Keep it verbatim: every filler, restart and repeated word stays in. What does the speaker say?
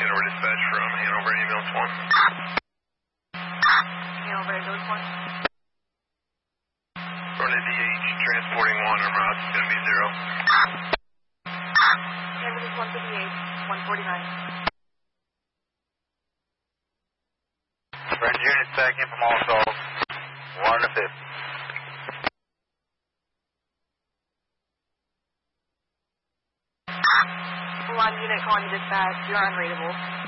Hanover dispatch from Hanover Ambulance one. Hanover Ambulance one. Running D H, transporting one, en route, it's going to be zero. Ambulance one fifty-eight, one forty-nine. Friend unit back in from all calls. one to fifty. Line unit calling you dispatch. You're unreadable.